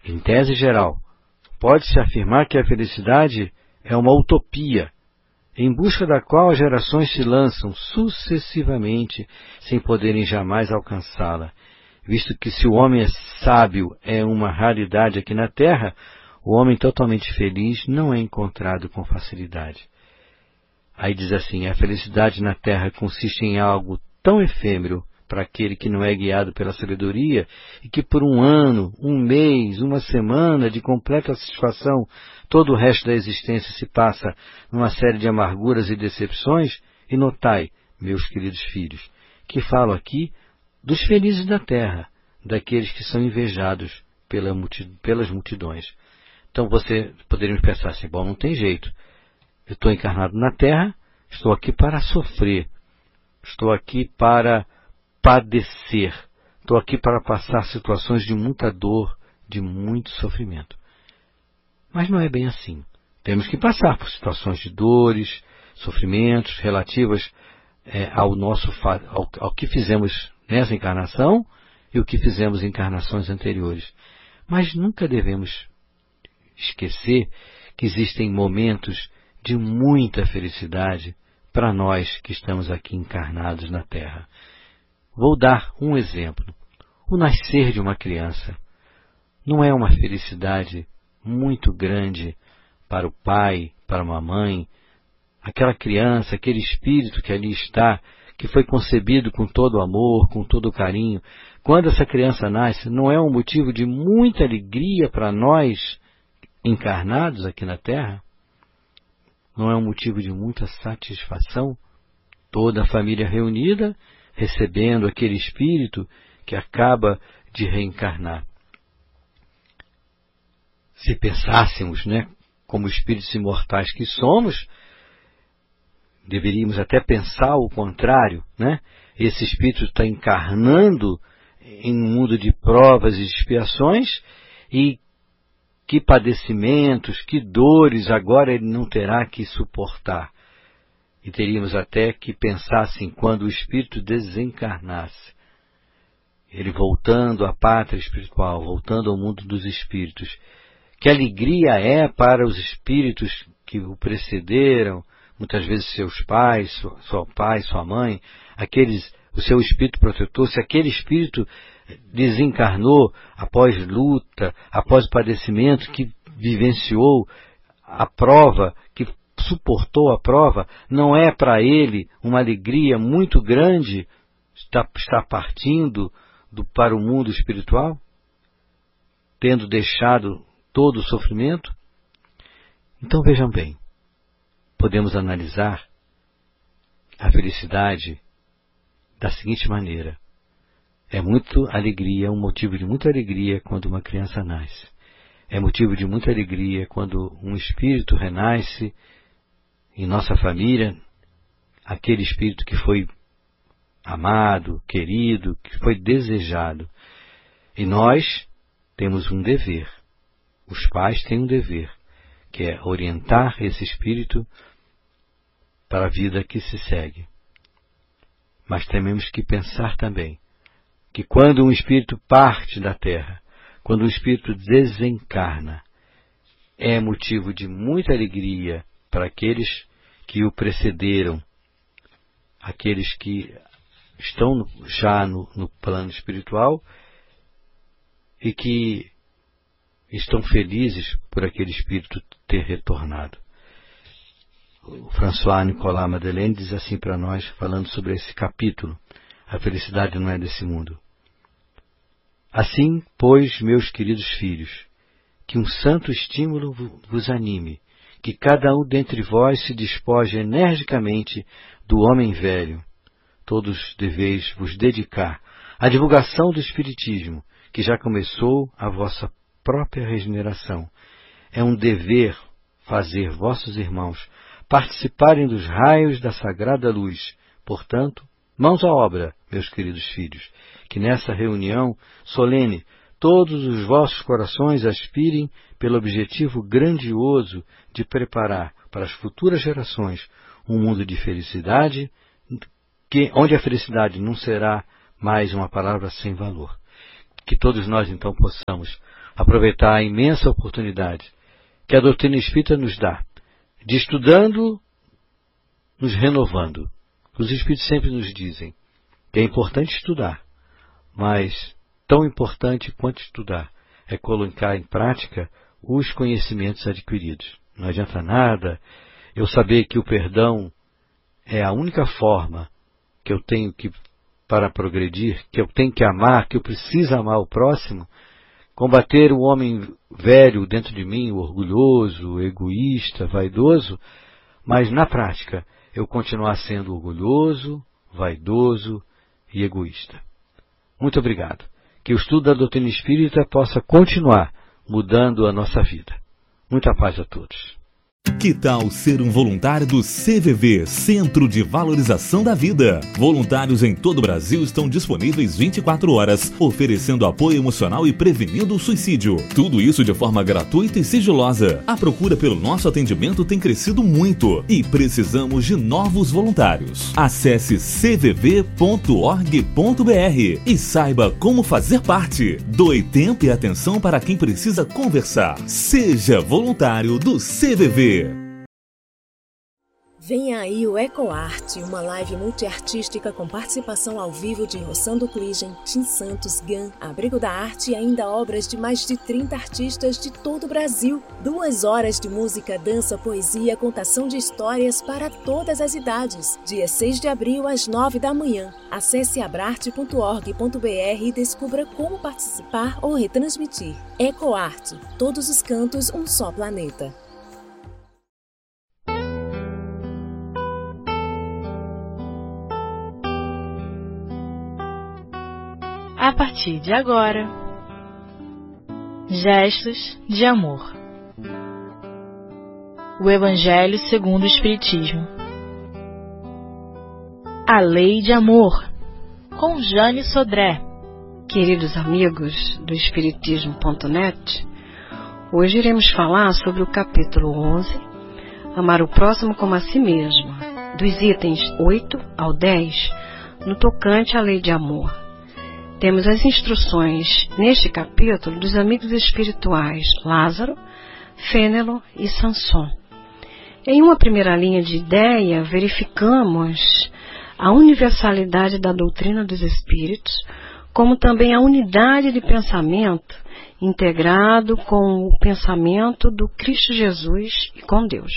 Em tese geral, pode-se afirmar que a felicidade é uma utopia, em busca da qual as gerações se lançam sucessivamente, sem poderem jamais alcançá-la, visto que se o homem é sábio é uma raridade aqui na Terra, o homem totalmente feliz não é encontrado com facilidade. Aí diz assim, a felicidade na Terra consiste em algo tão efêmero para aquele que não é guiado pela sabedoria e que por um ano, um mês, uma semana de completa satisfação, todo o resto da existência se passa numa série de amarguras e decepções. E notai, meus queridos filhos, que falo aqui dos felizes da terra, daqueles que são invejados pelas multidões. Então poderíamos pensar assim, bom, não tem jeito, eu estou encarnado na terra, estou aqui para sofrer, estou aqui para padecer, estou aqui para passar situações de muita dor, de muito sofrimento. Mas não é bem assim. Temos que passar por situações de dores, sofrimentos relativas ao que fizemos nessa encarnação e o que fizemos em encarnações anteriores. Mas nunca devemos esquecer que existem momentos de muita felicidade para nós que estamos aqui encarnados na Terra. Vou dar um exemplo. O nascer de uma criança não é uma felicidade muito grande para o pai, para a mamãe, aquela criança, aquele espírito que ali está, que foi concebido com todo o amor, com todo o carinho. Quando essa criança nasce, não é um motivo de muita alegria para nós encarnados aqui na Terra? Não é um motivo de muita satisfação? Toda a família reunida, recebendo aquele espírito que acaba de reencarnar. Se pensássemos, como espíritos imortais que somos, deveríamos até pensar o contrário, Esse espírito está encarnando em um mundo de provas e expiações, e que padecimentos, que dores agora ele não terá que suportar. E teríamos até que pensar assim, quando o espírito desencarnasse, ele voltando à pátria espiritual, voltando ao mundo dos espíritos, que alegria é para os espíritos que o precederam, muitas vezes seus pais, sua mãe, o seu espírito protetor, se aquele espírito desencarnou após luta, após padecimento, que vivenciou a prova, que suportou a prova, não é para ele uma alegria muito grande estar partindo para o mundo espiritual, tendo deixado todo o sofrimento? Então vejam bem, podemos analisar a felicidade da seguinte maneira. É muito alegria, um motivo de muita alegria quando uma criança nasce. É motivo de muita alegria quando um espírito renasce em nossa família, aquele espírito que foi amado, querido, que foi desejado. E nós temos um dever. Os pais têm um dever, que é orientar esse espírito para a vida que se segue. Mas temos que pensar também que quando um espírito parte da Terra, quando um espírito desencarna, é motivo de muita alegria para aqueles que o precederam, aqueles que estão já no plano espiritual e que estão felizes por aquele espírito ter retornado. O François Nicolas Madeleine diz assim para nós, falando sobre esse capítulo, a felicidade não é desse mundo. Assim, pois, meus queridos filhos, que um santo estímulo vos anime, que cada um dentre vós se despoje energicamente do homem velho. Todos deveis vos dedicar à divulgação do Espiritismo, que já começou a vossa própria regeneração. É um dever fazer vossos irmãos participarem dos raios da sagrada luz. Portanto, mãos à obra, meus queridos filhos, que nessa reunião solene todos os vossos corações aspirem pelo objetivo grandioso de preparar para as futuras gerações um mundo de felicidade, onde a felicidade não será mais uma palavra sem valor. Que todos nós então possamos aproveitar a imensa oportunidade que a doutrina espírita nos dá, de estudando, nos renovando. Os espíritos sempre nos dizem que é importante estudar, mas tão importante quanto estudar é colocar em prática os conhecimentos adquiridos. Não adianta nada eu saber que o perdão é a única forma que eu tenho para progredir, que eu tenho que amar, que eu preciso amar o próximo, combater o homem velho dentro de mim, o orgulhoso, o egoísta, vaidoso, mas na prática eu continuar sendo orgulhoso, vaidoso e egoísta. Muito obrigado. Que o estudo da doutrina espírita possa continuar mudando a nossa vida. Muita paz a todos. Que tal ser um voluntário do CVV, Centro de Valorização da Vida? Voluntários em todo o Brasil estão disponíveis 24 horas, oferecendo apoio emocional e prevenindo o suicídio. Tudo isso de forma gratuita e sigilosa. A procura pelo nosso atendimento tem crescido muito e precisamos de novos voluntários. Acesse cvv.org.br e saiba como fazer parte. Doe tempo e atenção para quem precisa conversar. Seja voluntário do CVV. Vem aí o EcoArt, uma live multiartística com participação ao vivo de Rossando Kligen, Tim Santos, Gan, Abrigo da Arte e ainda obras de mais de 30 artistas de todo o Brasil. 2 horas de música, dança, poesia, contação de histórias para todas as idades. Dia 6 de abril, às 9 da manhã. Acesse abrarte.org.br e descubra como participar ou retransmitir. EcoArt, todos os cantos, um só planeta. A partir de agora, gestos de amor. O Evangelho segundo o Espiritismo. A Lei de Amor, com Jane Sodré. Queridos amigos do Espiritismo.net, hoje iremos falar sobre o capítulo 11, Amar o Próximo como a Si Mesmo, dos itens 8 ao 10, no tocante à Lei de Amor. Temos as instruções neste capítulo dos amigos espirituais Lázaro, Fênelon e Samson. Em uma primeira linha de ideia, verificamos a universalidade da doutrina dos espíritos, como também a unidade de pensamento integrado com o pensamento do Cristo Jesus e com Deus.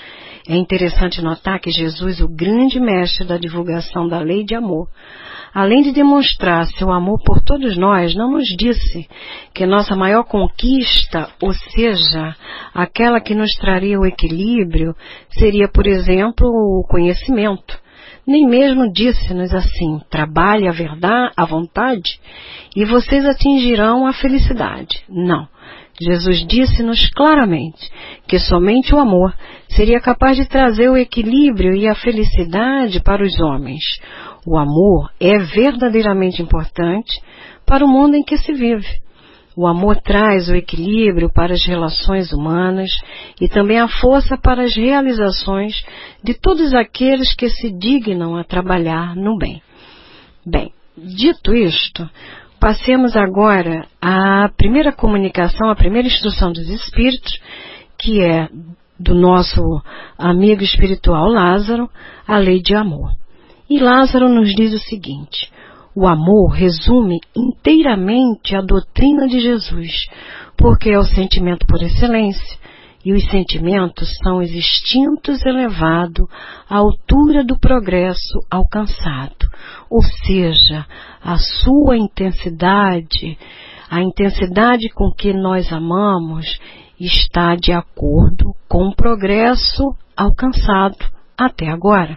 É interessante notar que Jesus, o grande mestre da divulgação da lei de amor, além de demonstrar seu amor por todos nós, não nos disse que nossa maior conquista, ou seja, aquela que nos traria o equilíbrio, seria, por exemplo, o conhecimento. Nem mesmo disse-nos assim: trabalhe a verdade, a vontade, e vocês atingirão a felicidade. Não. Jesus disse-nos claramente que somente o amor seria capaz de trazer o equilíbrio e a felicidade para os homens. O amor é verdadeiramente importante para o mundo em que se vive. O amor traz o equilíbrio para as relações humanas e também a força para as realizações de todos aqueles que se dignam a trabalhar no bem. Bem, dito isto, passemos agora à primeira comunicação, à primeira instrução dos Espíritos, que é do nosso amigo espiritual Lázaro, a lei de amor. E Lázaro nos diz o seguinte: o amor resume inteiramente a doutrina de Jesus, porque é o sentimento por excelência, e os sentimentos são os instintos elevados à altura do progresso alcançado, ou seja, a sua intensidade, a intensidade com que nós amamos está de acordo com o progresso alcançado até agora.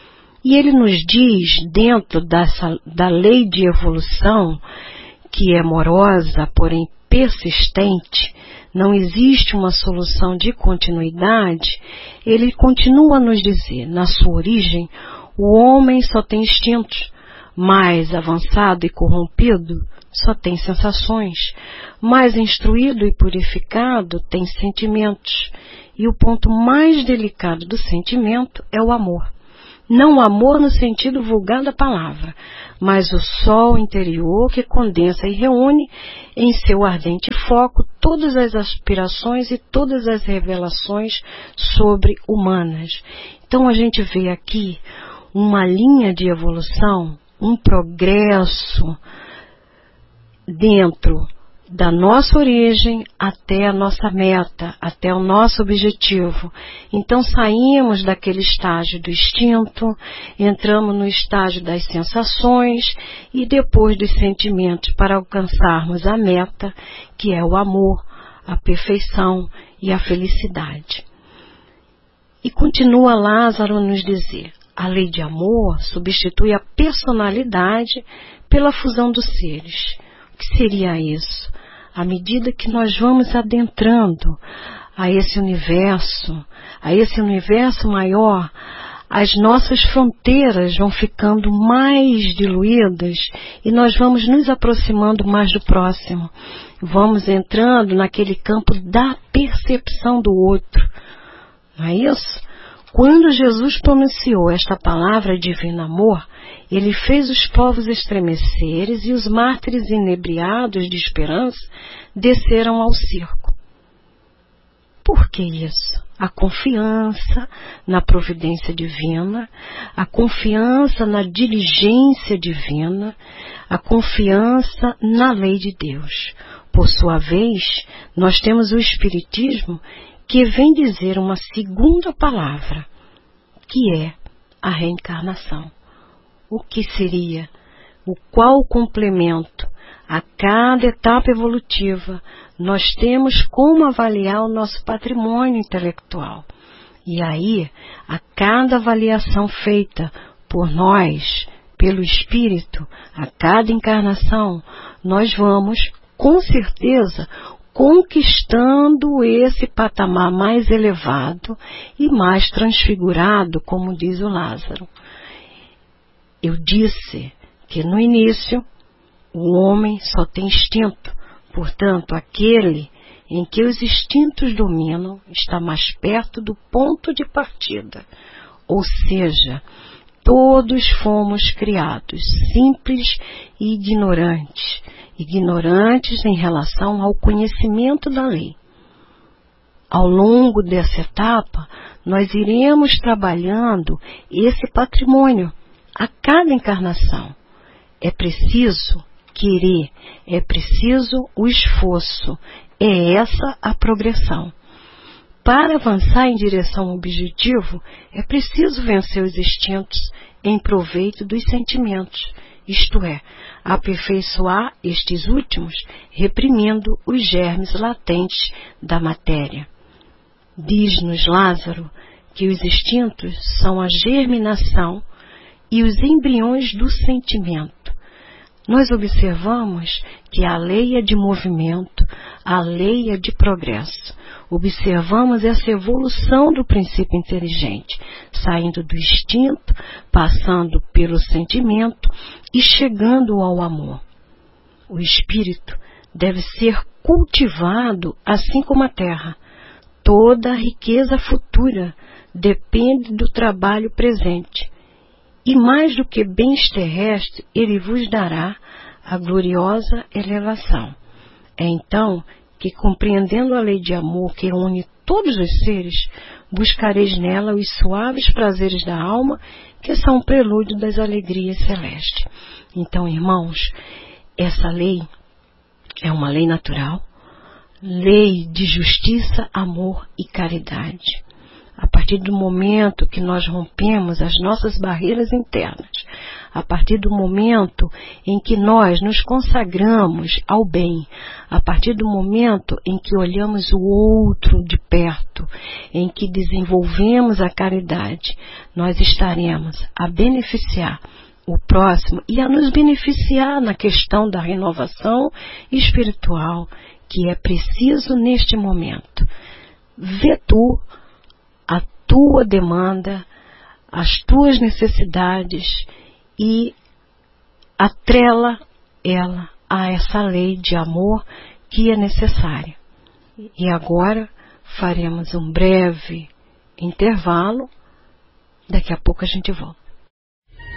E ele nos diz, dentro da lei de evolução, que é amorosa, porém persistente, não existe uma solução de continuidade, ele continua a nos dizer: na sua origem, o homem só tem instintos, mais avançado e corrompido só tem sensações, mais instruído e purificado tem sentimentos, e o ponto mais delicado do sentimento é o amor. Não o amor no sentido vulgar da palavra, mas o sol interior que condensa e reúne em seu ardente foco todas as aspirações e todas as revelações sobre-humanas. Então a gente vê aqui uma linha de evolução, um progresso dentro da nossa origem até a nossa meta, até o nosso objetivo. Então saímos daquele estágio do instinto, entramos no estágio das sensações e depois dos sentimentos para alcançarmos a meta, que é o amor, a perfeição e a felicidade. E continua Lázaro a nos dizer: a lei de amor substitui a personalidade pela fusão dos seres. O que seria isso? À medida que nós vamos adentrando a esse universo maior, as nossas fronteiras vão ficando mais diluídas e nós vamos nos aproximando mais do próximo. Vamos entrando naquele campo da percepção do outro. Não é isso? Quando Jesus pronunciou esta palavra divino amor, ele fez os povos estremecerem e os mártires inebriados de esperança desceram ao circo. Por que isso? A confiança na providência divina, a confiança na diligência divina, a confiança na lei de Deus. Por sua vez, nós temos o Espiritismo, que vem dizer uma segunda palavra, que é a reencarnação. O que seria? Qual complemento a cada etapa evolutiva nós temos como avaliar o nosso patrimônio intelectual? E aí, a cada avaliação feita por nós, pelo Espírito, a cada encarnação, nós vamos, com certeza, conquistando esse patamar mais elevado e mais transfigurado, como diz o Lázaro. Eu disse que no início o homem só tem instinto, portanto, aquele em que os instintos dominam está mais perto do ponto de partida. Ou seja, todos fomos criados simples e ignorantes em relação ao conhecimento da lei. Ao longo dessa etapa, nós iremos trabalhando esse patrimônio a cada encarnação. É preciso querer, é preciso o esforço, é essa a progressão. Para avançar em direção ao objetivo, é preciso vencer os instintos em proveito dos sentimentos, isto é, aperfeiçoar estes últimos, reprimindo os germes latentes da matéria. Diz-nos Lázaro que os instintos são a germinação e os embriões do sentimento. Nós observamos que a lei é de movimento, a lei é de progresso. Observamos essa evolução do princípio inteligente, saindo do instinto, passando pelo sentimento e chegando ao amor. O espírito deve ser cultivado assim como a terra. Toda a riqueza futura depende do trabalho presente. E mais do que bens terrestres, ele vos dará a gloriosa elevação. É então que, compreendendo a lei de amor que une todos os seres, buscareis nela os suaves prazeres da alma, que são o prelúdio das alegrias celestes. Então, irmãos, essa lei é uma lei natural, lei de justiça, amor e caridade. A partir do momento que nós rompemos as nossas barreiras internas, a partir do momento em que nós nos consagramos ao bem, a partir do momento em que olhamos o outro de perto, em que desenvolvemos a caridade, nós estaremos a beneficiar o próximo e a nos beneficiar na questão da renovação espiritual, que é preciso neste momento. Vê tu a tua demanda, as tuas necessidades e atrela ela a essa lei de amor que é necessária. E agora faremos um breve intervalo, daqui a pouco a gente volta.